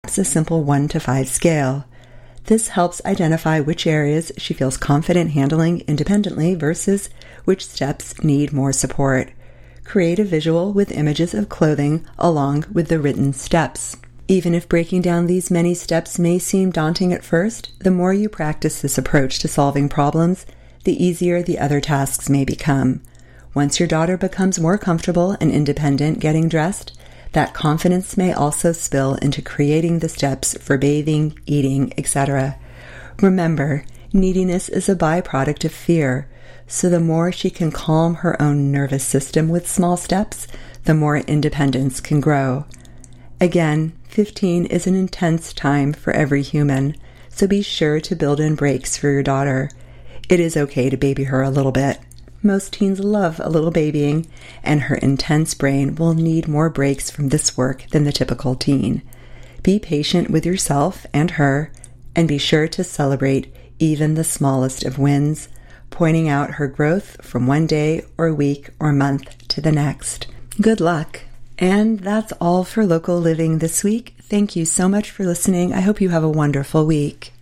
perhaps a simple 1 to 5 scale. This helps identify which areas she feels confident handling independently versus which steps need more support. Create a visual with images of clothing along with the written steps. Even if breaking down these many steps may seem daunting at first, the more you practice this approach to solving problems, the easier the other tasks may become. Once your daughter becomes more comfortable and independent getting dressed, that confidence may also spill into creating the steps for bathing, eating, etc. Remember, neediness is a byproduct of fear, so the more she can calm her own nervous system with small steps, the more independence can grow. Again, 15 is an intense time for every human, so be sure to build in breaks for your daughter. It is okay to baby her a little bit. Most teens love a little babying, and her intense brain will need more breaks from this work than the typical teen. Be patient with yourself and her, and be sure to celebrate even the smallest of wins, pointing out her growth from one day or week or month to the next. Good luck! And that's all for Local Living this week. Thank you so much for listening. I hope you have a wonderful week.